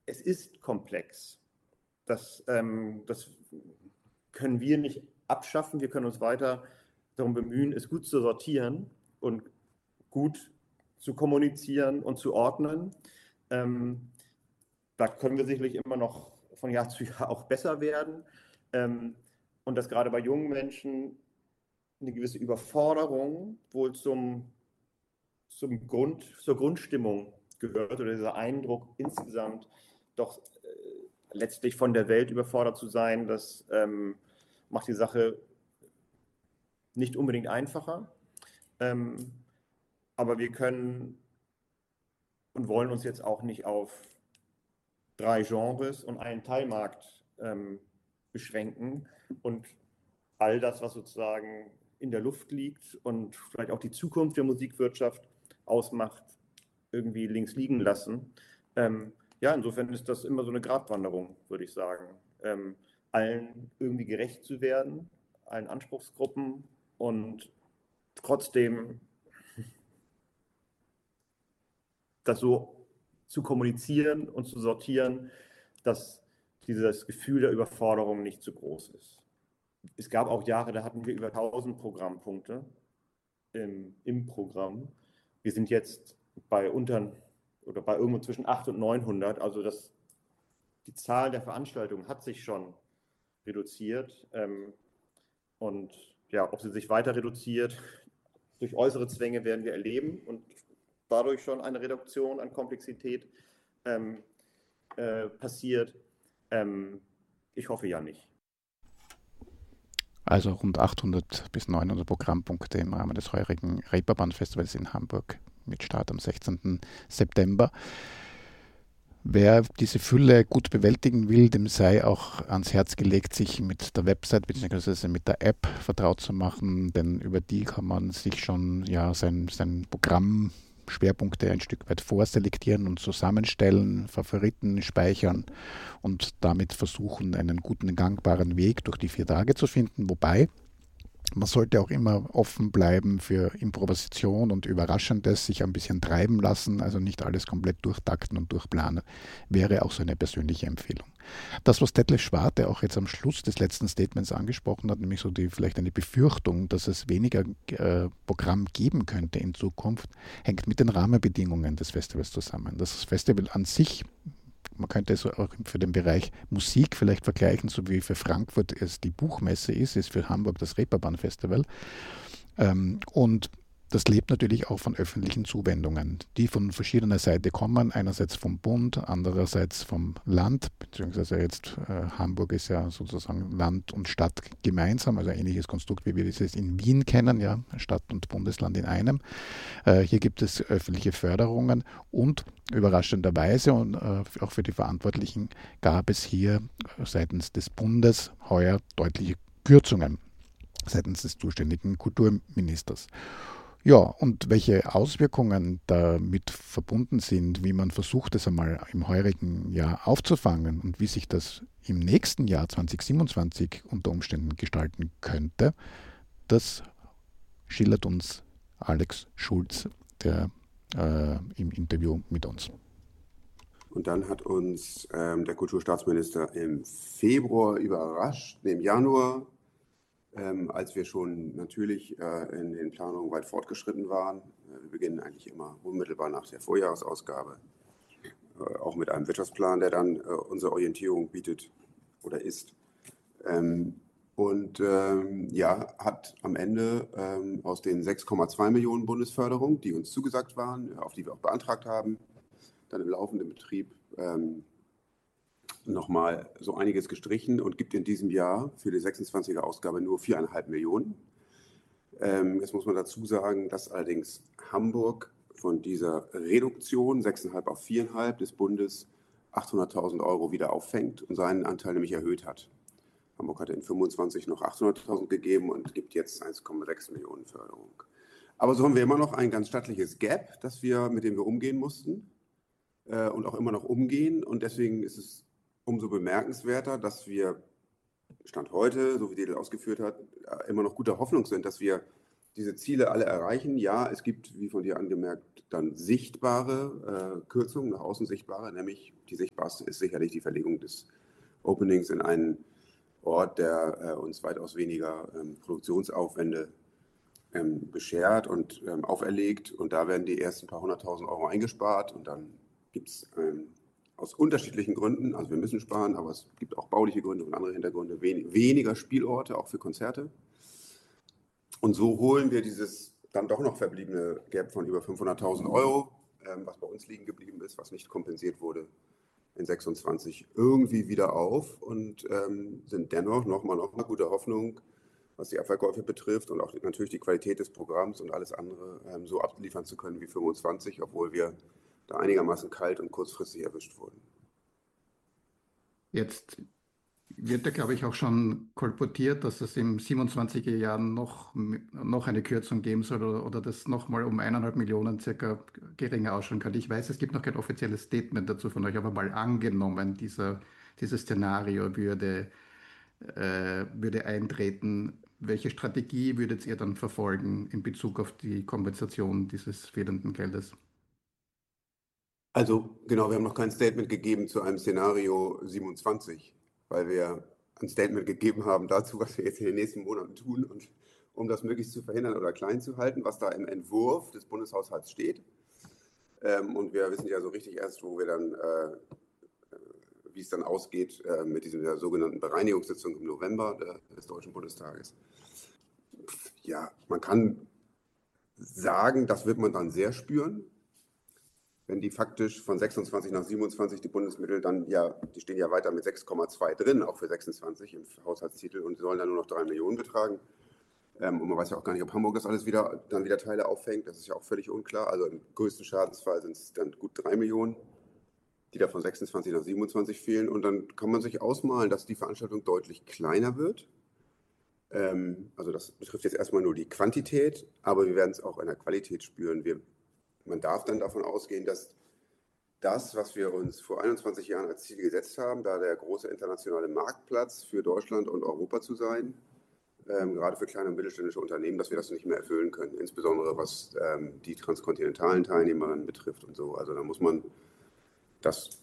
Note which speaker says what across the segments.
Speaker 1: es ist komplex. Das können wir nicht abschaffen. Wir können uns weiter darum bemühen, es gut zu sortieren und gut zu kommunizieren und zu ordnen. Da können wir sicherlich immer noch von Jahr zu Jahr auch besser werden. Und dass gerade bei jungen Menschen eine gewisse Überforderung wohl zur Grundstimmung gehört oder dieser Eindruck insgesamt doch letztlich von der Welt überfordert zu sein, das macht die Sache nicht unbedingt einfacher. Aber wir können und wollen uns jetzt auch nicht auf 3 Genres und einen Teilmarkt beschränken und all das, was sozusagen in der Luft liegt und vielleicht auch die Zukunft der Musikwirtschaft ausmacht, irgendwie links liegen lassen. Ja, insofern ist das immer so eine Gratwanderung, würde ich sagen. Allen irgendwie gerecht zu werden, allen Anspruchsgruppen und trotzdem das so zu kommunizieren und zu sortieren, dass dieses Gefühl der Überforderung nicht zu groß ist. Es gab auch Jahre, da hatten wir über 1000 Programmpunkte im Programm. Wir sind jetzt bei irgendwo zwischen 800 und 900. Also die Zahl der Veranstaltungen hat sich schon reduziert. Und ja, ob sie sich weiter reduziert, durch äußere Zwänge werden wir erleben und dadurch schon eine Reduktion an Komplexität passiert. Ich hoffe ja nicht.
Speaker 2: Also rund 800 bis 900 Programmpunkte im Rahmen des heurigen Reeperbahn-Festivals in Hamburg mit Start am 16. September. Wer diese Fülle gut bewältigen will, dem sei auch ans Herz gelegt, sich mit der Website bzw. mit der App vertraut zu machen, denn über die kann man sich schon sein Programm Schwerpunkte ein Stück weit vorselektieren und zusammenstellen, Favoriten speichern und damit versuchen, einen guten, gangbaren Weg durch die 4 Tage zu finden. Wobei, man sollte auch immer offen bleiben für Improvisation und Überraschendes, sich ein bisschen treiben lassen, also nicht alles komplett durchtakten und durchplanen, wäre auch so eine persönliche Empfehlung. Das, was Detlef Schwarte auch jetzt am Schluss des letzten Statements angesprochen hat, nämlich so vielleicht eine Befürchtung, dass es weniger Programm geben könnte in Zukunft, hängt mit den Rahmenbedingungen des Festivals zusammen. Das Festival an sich, man könnte es auch für den Bereich Musik vielleicht vergleichen, so wie für Frankfurt es die Buchmesse ist für Hamburg das Reeperbahn-Festival. Und das lebt natürlich auch von öffentlichen Zuwendungen, die von verschiedener Seite kommen, einerseits vom Bund, andererseits vom Land, beziehungsweise jetzt Hamburg ist ja sozusagen Land und Stadt gemeinsam, also ein ähnliches Konstrukt, wie wir das jetzt in Wien kennen, ja, Stadt und Bundesland in einem. Hier gibt es öffentliche Förderungen und überraschenderweise und auch für die Verantwortlichen gab es hier seitens des Bundes heuer deutliche Kürzungen seitens des zuständigen Kulturministers. Ja, und welche Auswirkungen damit verbunden sind, wie man versucht, es einmal im heurigen Jahr aufzufangen und wie sich das im nächsten Jahr 2027 unter Umständen gestalten könnte, das schildert uns Alex Schulz, im Interview mit uns.
Speaker 3: Und dann hat uns der Kulturstaatsminister im Februar überrascht, im Januar, als wir schon natürlich in den Planungen weit fortgeschritten waren. Wir beginnen eigentlich immer unmittelbar nach der Vorjahresausgabe, auch mit einem Wirtschaftsplan, der dann unsere Orientierung bietet oder ist. Hat am Ende aus den 6,2 Millionen Bundesförderung, die uns zugesagt waren, auf die wir auch beantragt haben, dann im laufenden Betrieb nochmal so einiges gestrichen und gibt in diesem Jahr für die 26er Ausgabe nur 4,5 Millionen. Jetzt muss man dazu sagen, dass allerdings Hamburg von dieser Reduktion 6,5 auf 4,5 des Bundes 800.000 € wieder auffängt und seinen Anteil nämlich erhöht hat. Hamburg hatte in 25 noch 800.000 gegeben und gibt jetzt 1,6 Millionen Förderung. Aber so haben wir immer noch ein ganz stattliches Gap, mit dem wir umgehen mussten und auch immer noch umgehen. Und deswegen ist es umso bemerkenswerter, dass wir Stand heute, so wie Dedel ausgeführt hat, immer noch guter Hoffnung sind, dass wir diese Ziele alle erreichen. Ja, es gibt, wie von dir angemerkt, dann sichtbare Kürzungen, nach außen sichtbare, nämlich die sichtbarste ist sicherlich die Verlegung des Openings in einen Ort, der uns weitaus weniger Produktionsaufwände beschert und auferlegt. Und da werden die ersten paar 100.000 Euro eingespart und dann gibt es aus unterschiedlichen Gründen, also wir müssen sparen, aber es gibt auch bauliche Gründe und andere Hintergründe, weniger Spielorte, auch für Konzerte. Und so holen wir dieses dann doch noch verbliebene Gap von über 500.000 Euro, was bei uns liegen geblieben ist, was nicht kompensiert wurde in 26, irgendwie wieder auf und sind dennoch nochmal gute Hoffnung, was die Abverkäufe betrifft und auch natürlich die Qualität des Programms und alles andere so abliefern zu können wie 25, obwohl wir da einigermaßen kalt und kurzfristig erwischt wurden.
Speaker 2: Jetzt wird ja, glaube ich, auch schon kolportiert, dass es im 27er Jahren noch eine Kürzung geben soll oder das nochmal um 1,5 Millionen circa geringer ausschauen könnte. Ich weiß, es gibt noch kein offizielles Statement dazu von euch, aber mal angenommen, dieses Szenario würde eintreten. Welche Strategie würdet ihr dann verfolgen in Bezug auf die Kompensation dieses fehlenden Geldes?
Speaker 3: Also genau, wir haben noch kein Statement gegeben zu einem Szenario 27, weil wir ein Statement gegeben haben dazu, was wir jetzt in den nächsten Monaten tun, und um das möglichst zu verhindern oder klein zu halten, was da im Entwurf des Bundeshaushalts steht. Und wir wissen ja so richtig erst, wo wir dann, wie es dann ausgeht mit dieser sogenannten Bereinigungssitzung im November des Deutschen Bundestages. Ja, man kann sagen, das wird man dann sehr spüren, wenn die faktisch von 26 nach 27 die Bundesmittel dann die stehen ja weiter mit 6,2 drin, auch für 26 im Haushaltstitel und sollen dann nur noch 3 Millionen betragen. Und man weiß ja auch gar nicht, ob Hamburg das alles wieder Teile auffängt. Das ist ja auch völlig unklar. Also im größten Schadensfall sind es dann gut 3 Millionen, die da von 26 nach 27 fehlen. Und dann kann man sich ausmalen, dass die Veranstaltung deutlich kleiner wird. Also das betrifft jetzt erstmal nur die Quantität, aber wir werden es auch in der Qualität spüren. Man darf dann davon ausgehen, dass das, was wir uns vor 21 Jahren als Ziel gesetzt haben, da der große internationale Marktplatz für Deutschland und Europa zu sein, gerade für kleine und mittelständische Unternehmen, dass wir das nicht mehr erfüllen können, insbesondere was die transkontinentalen Teilnehmerinnen betrifft und so. Also da muss man, das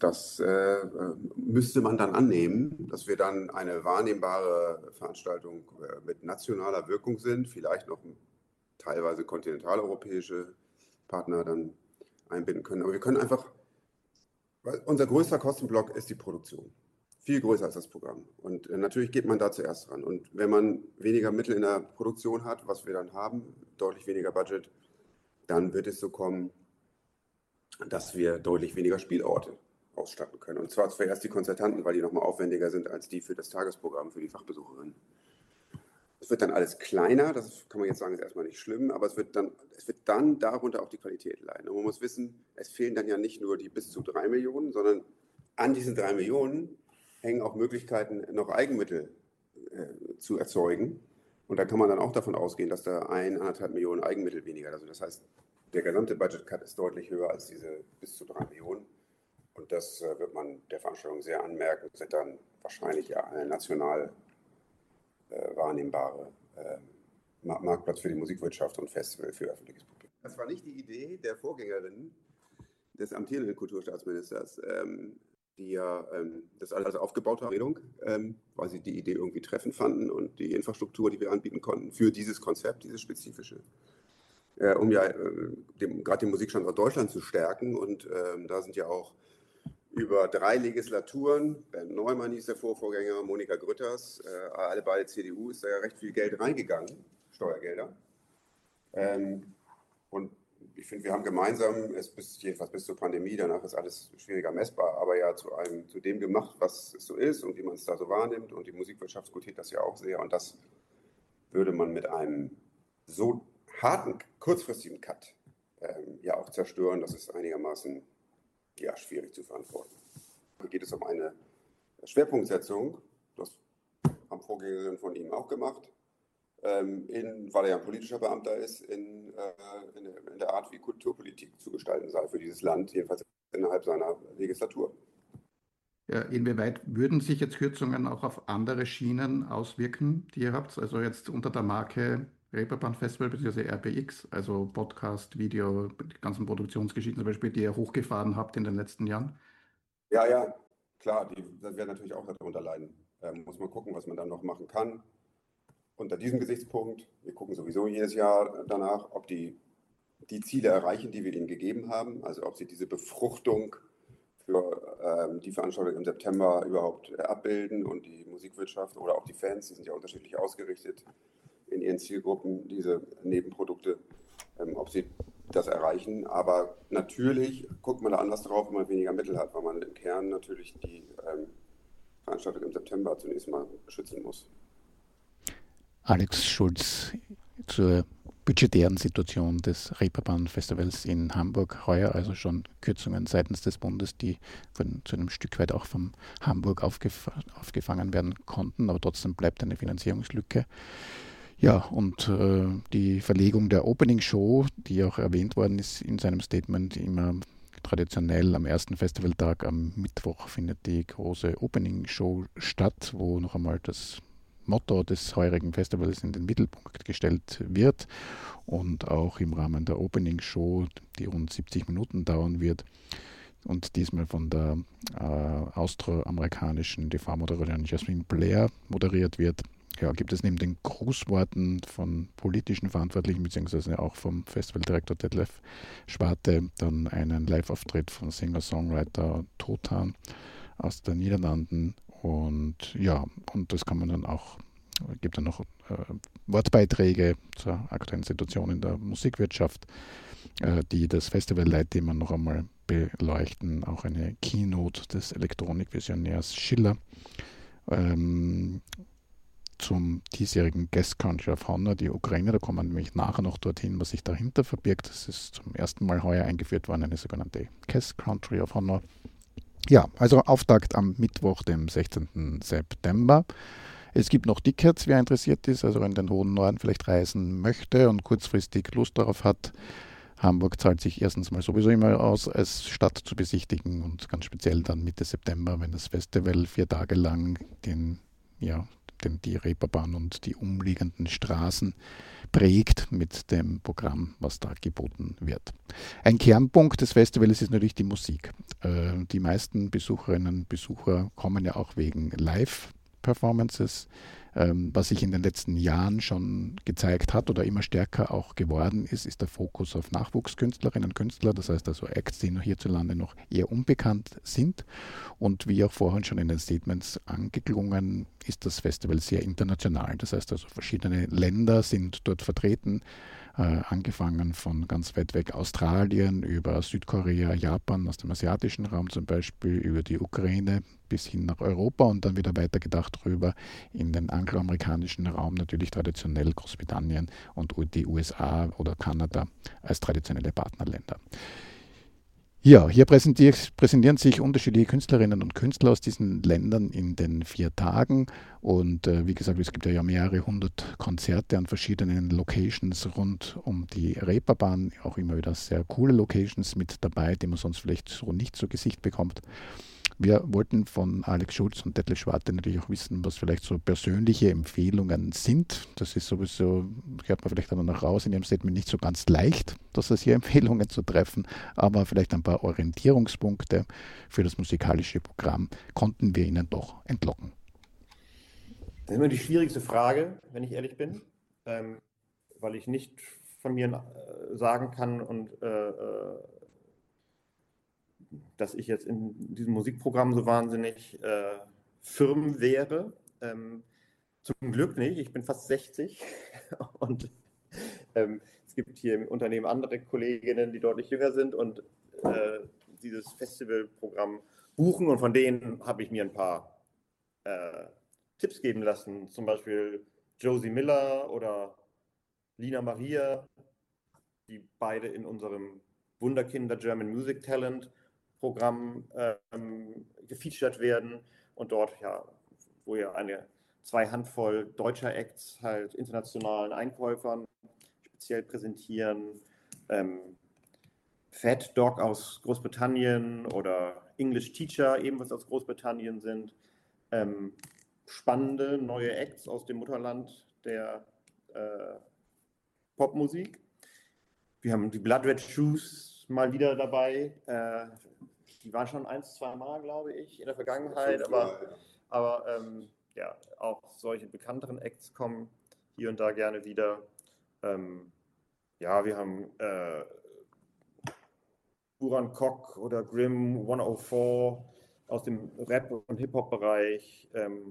Speaker 3: müsste man dann annehmen, dass wir dann eine wahrnehmbare Veranstaltung mit nationaler Wirkung sind, vielleicht noch teilweise kontinentaleuropäische Partner dann einbinden können. Aber wir können einfach, weil unser größter Kostenblock ist die Produktion. Viel größer als das Programm. Und natürlich geht man da zuerst ran. Und wenn man weniger Mittel in der Produktion hat, was wir dann haben, deutlich weniger Budget, dann wird es so kommen, dass wir deutlich weniger Spielorte ausstatten können. Und zwar zuerst die Konzertanten, weil die nochmal aufwendiger sind als die für das Tagesprogramm, für die Fachbesucherinnen. Es wird dann alles kleiner, das kann man jetzt sagen, ist erstmal nicht schlimm, aber es wird dann darunter auch die Qualität leiden. Und man muss wissen, es fehlen dann ja nicht nur die bis zu 3 Millionen, sondern an diesen 3 Millionen hängen auch Möglichkeiten, noch Eigenmittel zu erzeugen. Und da kann man dann auch davon ausgehen, dass da 1,5 Millionen Eigenmittel weniger, also das heißt, der gesamte Budget-Cut ist deutlich höher als diese bis zu 3 Millionen. Und das wird man der Veranstaltung sehr anmerken. Das wird dann wahrscheinlich eine national wahrnehmbare Marktplatz für die Musikwirtschaft und Festival für öffentliches Publikum. Das war nicht die Idee der Vorgängerin des amtierenden Kulturstaatsministers, die ja das alles aufgebaut haben, weil sie die Idee irgendwie treffend fanden und die Infrastruktur, die wir anbieten konnten für dieses Konzept, dieses spezifische, um ja gerade den Musikstandort Deutschland zu stärken. Und da sind ja auch über 3 Legislaturen, Bernd Neumann hieß der Vorgänger, Monika Grütters, alle beide CDU, ist da ja recht viel Geld reingegangen, Steuergelder. Und ich finde, wir haben gemeinsam, jedenfalls bis zur Pandemie, danach ist alles schwieriger messbar, aber ja zu dem gemacht, was es so ist und wie man es da so wahrnimmt. Und die Musikwirtschaft gutiert das ja auch sehr. Und das würde man mit einem so harten, kurzfristigen Cut ja auch zerstören. Das ist einigermaßen schwierig zu verantworten. Hier geht es um eine Schwerpunktsetzung, das haben Vorgängerinnen von ihm auch gemacht, weil er ja ein politischer Beamter ist, in der Art, wie Kulturpolitik zu gestalten sei für dieses Land, jedenfalls innerhalb seiner Legislatur.
Speaker 2: Ja, inwieweit würden sich jetzt Kürzungen auch auf andere Schienen auswirken, die ihr habt? Also jetzt unter der Marke Reeperbahn Festival bzw. RBX, also Podcast, Video, die ganzen Produktionsgeschichten zum Beispiel, die ihr hochgefahren habt in den letzten Jahren?
Speaker 3: Ja, ja, klar, das werden natürlich auch darunter leiden. Muss man gucken, was man dann noch machen kann. Unter diesem Gesichtspunkt, wir gucken sowieso jedes Jahr danach, ob die Ziele erreichen, die wir ihnen gegeben haben, also ob sie diese Befruchtung für die Veranstaltung im September überhaupt abbilden und die Musikwirtschaft oder auch die Fans, die sind ja unterschiedlich ausgerichtet in ihren Zielgruppen, diese Nebenprodukte, ob sie das erreichen. Aber natürlich guckt man da anders drauf, wenn man weniger Mittel hat, weil man im Kern natürlich die Veranstaltung im September zunächst mal schützen muss.
Speaker 2: Alex Schulz zur budgetären Situation des Reeperbahn Festivals in Hamburg heuer, also schon Kürzungen seitens des Bundes, die zu einem Stück weit auch von Hamburg aufgefangen werden konnten, aber trotzdem bleibt eine Finanzierungslücke. Ja, und die Verlegung der Opening Show, die auch erwähnt worden ist in seinem Statement, immer traditionell am ersten Festivaltag am Mittwoch findet die große Opening Show statt, wo noch einmal das Motto des heurigen Festivals in den Mittelpunkt gestellt wird und auch im Rahmen der Opening Show, die rund 70 Minuten dauern wird und diesmal von der austroamerikanischen TV-Moderatorin Jasmine Blair moderiert wird. Ja, gibt es neben den Grußworten von politischen Verantwortlichen beziehungsweise auch vom Festivaldirektor Detlef Schwarte dann einen Live-Auftritt von Singer-Songwriter Totan aus den Niederlanden. Und ja, und das kann man dann auch, gibt dann noch Wortbeiträge zur aktuellen Situation in der Musikwirtschaft, die das Festivalleitthema noch einmal beleuchten. Auch eine Keynote des Elektronikvisionärs Schiller zum diesjährigen Guest Country of Honor, die Ukraine. Da kommen wir nämlich nachher noch dorthin, was sich dahinter verbirgt. Das ist zum ersten Mal heuer eingeführt worden, eine sogenannte Guest Country of Honor. Ja, also Auftakt am Mittwoch, dem 16. September. Es gibt noch Tickets, wer interessiert ist, also in den hohen Norden vielleicht reisen möchte und kurzfristig Lust darauf hat. Hamburg zahlt sich erstens mal sowieso immer aus, als Stadt zu besichtigen und ganz speziell dann Mitte September, wenn das Festival 4 Tage lang die Reeperbahn und die umliegenden Straßen prägt mit dem Programm, was da geboten wird. Ein Kernpunkt des Festivals ist natürlich die Musik. Die meisten Besucherinnen und Besucher kommen ja auch wegen Live-Performances, was sich in den letzten Jahren schon gezeigt hat oder immer stärker auch geworden ist, ist der Fokus auf Nachwuchskünstlerinnen und Künstler, das heißt also Acts, die hierzulande noch eher unbekannt sind. Und wie auch vorhin schon in den Statements angeklungen, ist das Festival sehr international. Das heißt also verschiedene Länder sind dort vertreten, angefangen von ganz weit weg Australien über Südkorea, Japan, aus dem asiatischen Raum zum Beispiel, über die Ukraine bis hin nach Europa und dann wieder weitergedacht rüber in den angloamerikanischen Raum, natürlich traditionell Großbritannien und die USA oder Kanada als traditionelle Partnerländer. Ja, hier präsentieren sich unterschiedliche Künstlerinnen und Künstler aus diesen Ländern in den 4 Tagen. Und wie gesagt, es gibt ja mehrere 100 Konzerte an verschiedenen Locations rund um die Reeperbahn. Auch immer wieder sehr coole Locations mit dabei, die man sonst vielleicht so nicht zu Gesicht bekommt. Wir wollten von Alex Schulz und Detlef Schwarte natürlich auch wissen, was vielleicht so persönliche Empfehlungen sind. Das ist sowieso, hört man vielleicht dann noch raus in Ihrem Statement, nicht so ganz leicht, dass es hier Empfehlungen zu treffen, aber vielleicht ein paar Orientierungspunkte für das musikalische Programm konnten wir Ihnen doch entlocken.
Speaker 1: Das ist immer die schwierigste Frage, wenn ich ehrlich bin, weil ich nicht von mir sagen kann und dass ich jetzt in diesem Musikprogramm so wahnsinnig firm wäre. Zum Glück nicht, ich bin fast 60 und es gibt hier im Unternehmen andere Kolleginnen, die deutlich jünger sind und dieses Festivalprogramm buchen und von denen habe ich mir ein paar Tipps geben lassen, zum Beispiel Josie Miller oder Lina Maria, die beide in unserem Wunderkinder German Music Talent Programm gefeatured werden und dort wo ja 2 Handvoll deutscher Acts halt internationalen Einkäufern speziell präsentieren. Fat Dog aus Großbritannien oder English Teacher ebenfalls aus Großbritannien sind. Spannende neue Acts aus dem Mutterland der Popmusik. Wir haben die Blood Red Shoes mal wieder dabei. Die waren schon 1-2 Mal, glaube ich, in der Vergangenheit. Aber ja, auch solche bekannteren Acts kommen hier und da gerne wieder. Ja, wir haben Buran Kok oder Grimm 104 aus dem Rap- und Hip-Hop-Bereich,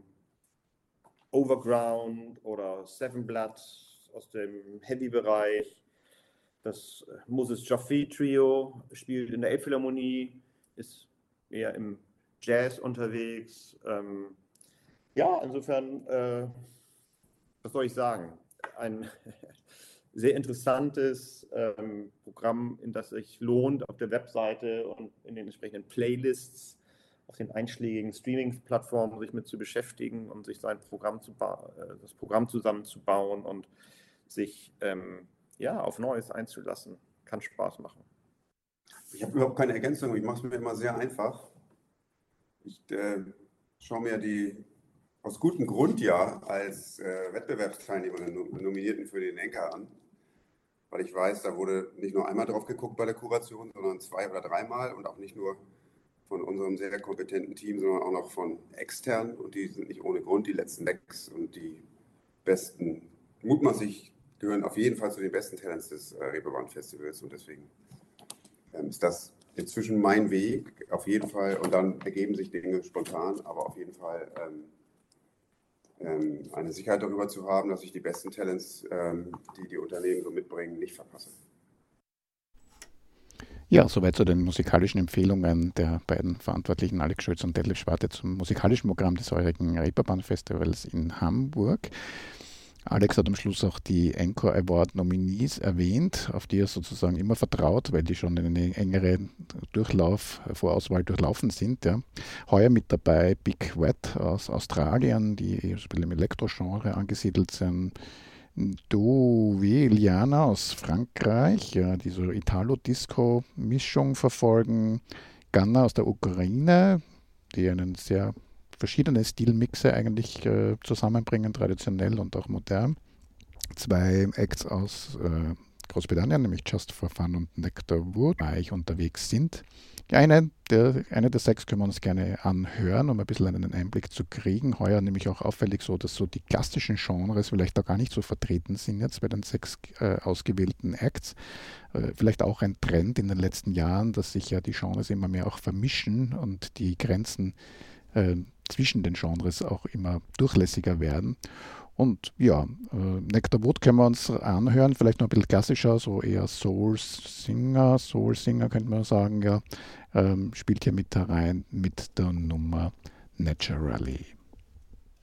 Speaker 1: Overground oder Seven Blood aus dem Heavy-Bereich. Das Moses Jaffe Trio spielt in der Elbphilharmonie, ist eher im Jazz unterwegs. Ja, insofern, was soll ich sagen? Ein sehr interessantes Programm, in das sich lohnt, auf der Webseite und in den entsprechenden Playlists auf den einschlägigen Streaming-Plattformen sich mit zu beschäftigen und sich sein Programm das Programm zusammenzubauen und sich ja, auf Neues einzulassen. Kann Spaß machen.
Speaker 3: Ich habe überhaupt keine Ergänzung, ich mache es mir immer sehr einfach. Ich schaue mir die aus gutem Grund ja als Wettbewerbsteilnehmer Nominierten für den Enker an, weil ich weiß, da wurde nicht nur einmal drauf geguckt bei der Kuration, sondern 2 oder 3 Mal und auch nicht nur von unserem sehr kompetenten Team, sondern auch noch von extern und die sind nicht ohne Grund die letzten 6 und die besten, mutmaßlich gehören auf jeden Fall zu den besten Talents des Reeperbahn-Festivals und deswegen ist das inzwischen mein Weg, auf jeden Fall, und dann ergeben sich Dinge spontan, aber auf jeden Fall eine Sicherheit darüber zu haben, dass ich die besten Talents, die die Unternehmen so mitbringen, nicht verpasse.
Speaker 2: Ja, soweit zu den musikalischen Empfehlungen der beiden Verantwortlichen Alex Schulz und Detlef Schwarte zum musikalischen Programm des heurigen Reeperbahn-Festivals in Hamburg. Alex hat am Schluss auch die Encore Award Nominees erwähnt, auf die er sozusagen immer vertraut, weil die schon eine engere Vorauswahl durchlaufen sind. Ja. Heuer mit dabei Big Wet aus Australien, die im Elektro-Genre angesiedelt sind. Dove Liana aus Frankreich, ja, die so Italo-Disco-Mischung verfolgen. Ganna aus der Ukraine, die einen sehr verschiedene Stilmixe eigentlich zusammenbringen, traditionell und auch modern. 2 Acts aus Großbritannien, nämlich Just for Fun und Nectar Wood, wo unterwegs sind. Eine der 6 können wir uns gerne anhören, um ein bisschen einen Einblick zu kriegen. Heuer nämlich auch auffällig so, dass so die klassischen Genres vielleicht auch gar nicht so vertreten sind jetzt bei den 6 ausgewählten Acts. Vielleicht auch ein Trend in den letzten Jahren, dass sich ja die Genres immer mehr auch vermischen und die Grenzen zwischen den Genres auch immer durchlässiger werden. Und ja, Nectar Wood können wir uns anhören, vielleicht noch ein bisschen klassischer, so eher Soul-Singer könnte man sagen, ja, spielt hier mit herein mit der Nummer Naturally.